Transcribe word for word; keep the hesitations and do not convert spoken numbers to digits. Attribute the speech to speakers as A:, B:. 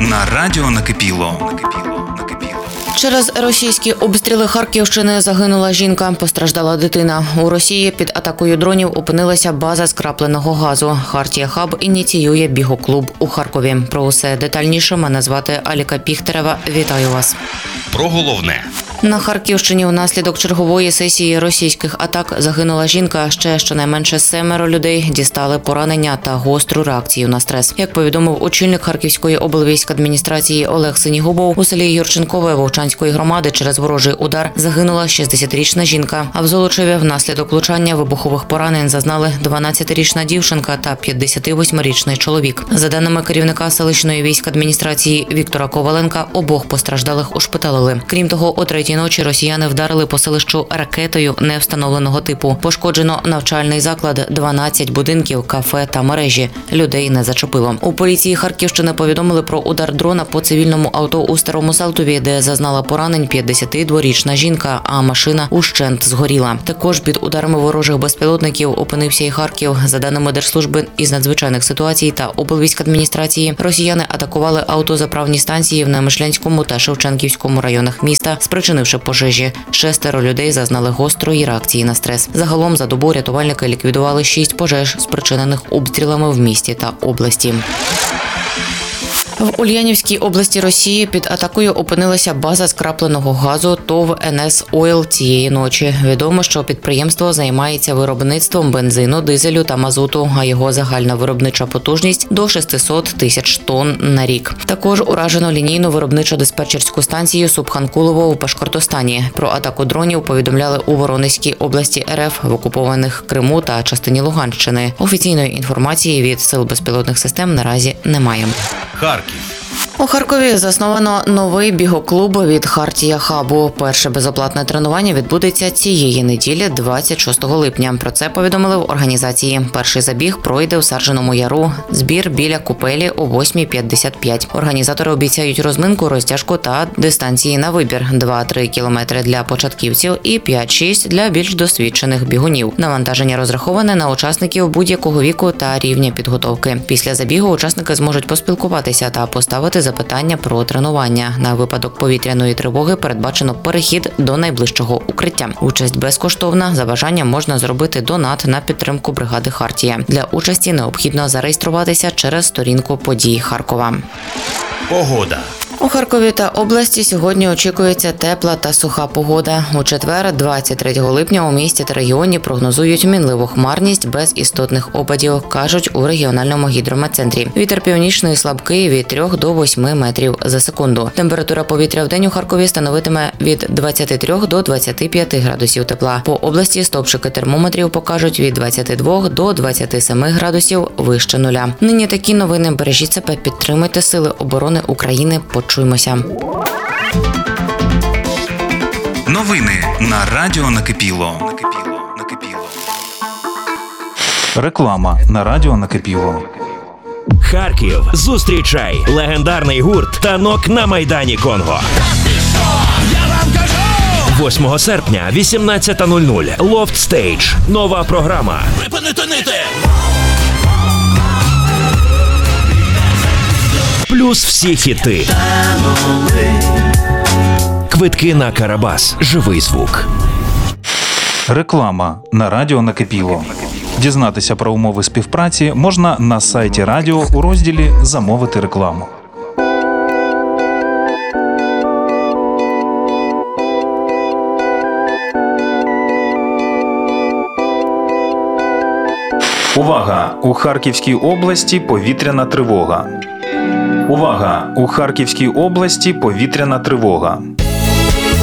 A: на радіо Накипіло.
B: Через російські обстріли Харківщини загинула жінка, постраждала дитина. У Росії під атакою дронів опинилася база скрапленого газу. Хартія Хаб ініціює бігоклуб у Харкові. Про усе детальніше мене звати Аліка Піхтерева. Вітаю вас.
A: Про головне.
B: На Харківщині внаслідок чергової сесії російських атак загинула жінка. Ще щонайменше семеро людей дістали поранення та гостру реакцію на стрес. Як повідомив очільник Харківської облвійськадміністрації Олег Синігубов, у селі Юрченкове Вовчанської громади через ворожий удар загинула шістдесятирічна жінка. А в Золочеві внаслідок влучання вибухових поранень зазнали дванадцятирічна дівчинка та п'ятдесятивосьмирічний чоловік. За даними керівника селищної військадміністрації Віктора Коваленка, обох постраждалих ушпиталили. Крім того, о третій ночі росіяни вдарили по селищу ракетою невстановленого типу. Пошкоджено навчальний заклад, дванадцять будинків, кафе та мережі. Людей не зачепило. У поліції Харківщини повідомили про удар дрона по цивільному авто у Старому Салтові, де зазнала поранень п'ятдесятидворічна жінка, а машина ущент згоріла. Також під ударами ворожих безпілотників опинився і Харків. За даними Держслужби із надзвичайних ситуацій та облвійськадміністрації, росіяни атакували автозаправні станції в Немишлянському та Шевченківському районах міста, спричинивши пожежі. Шестеро людей зазнали гострої реакції на стрес. Загалом за добу рятувальники ліквідували шість пожеж, спричинених обстрілами в місті та області. В Ульянівській області Росії під атакою опинилася база скрапленого газу ТОВ ен ес Ойл цієї ночі. Відомо, що підприємство займається виробництвом бензину, дизелю та мазуту, а його загальна виробнича потужність – до шестисот тисяч тонн на рік. Також уражено лінійну виробничо-диспетчерську станцію Субханкулово у Башкортостані. Про атаку дронів повідомляли у Воронезькій області ер еф, в окупованих Криму та частині Луганщини. Офіційної інформації від сил безпілотних систем наразі немає.
A: Харків.
B: У Харкові засновано новий бігоклуб від Хартія Хабу. Перше безоплатне тренування відбудеться цієї неділі, двадцять шостого липня. Про це повідомили в організації. Перший забіг пройде в Сарженому Яру. Збір біля купелі о восьмій п'ятдесят п'ять. Організатори обіцяють розминку, розтяжку та дистанції на вибір. два-три кілометри для початківців і п'ять-шість для більш досвідчених бігунів. Навантаження розраховане на учасників будь-якого віку та рівня підготовки. Після забігу учасники зможуть поспілкуватися та поставити запитання про тренування. На випадок повітряної тривоги передбачено перехід до найближчого укриття. Участь безкоштовна. За бажанням можна зробити донат на підтримку бригади Хартія. Для участі необхідно зареєструватися через сторінку подій Харкова.
A: Погода.
B: У Харкові та області сьогодні очікується тепла та суха погода. У четвер, двадцять третього липня, у місті та регіоні прогнозують мінливу хмарність без істотних опадів, кажуть у регіональному гідрометцентрі. Вітер північний слабкий від трьох до восьми метрів за секунду. Температура повітря в день у Харкові становитиме від двадцяти трьох до двадцяти п'яти градусів тепла. По області стовпчики термометрів покажуть від двадцяти двох до двадцяти семи градусів вище нуля. Нині такі новини. Бережіть себе, підтримуйте Сили оборони України. Почуємося.
A: Новини на радіо Накипіло.
C: Реклама на радіо Накипіло.
D: Харків. Зустрічай легендарний гурт «Танок» на Майдані Конго. восьмого серпня, вісімнадцята нуль нуль. Loft Stage. Нова програма. Припинити нити! Плюс всі хіти. Квитки на Карабас. Живий звук.
C: Реклама на радіо Накипіло. Дізнатися про умови співпраці можна на сайті радіо у розділі «Замовити рекламу». Увага! У Харківській області повітряна тривога. Увага! У Харківській області повітряна тривога.